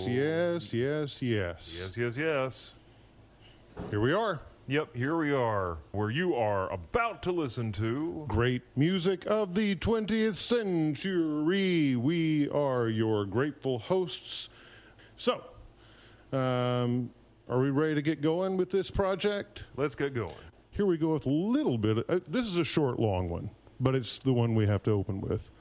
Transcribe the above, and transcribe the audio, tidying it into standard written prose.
Yes. Yes, yes, yes. Here we are. Yep, here we are, where you are about to listen to Great music of the 20th century. We are your grateful hosts. So, are we ready to get going with this project? Let's get going. Here we go with a little bit. This is a short, long one, but it's the one we have to open with.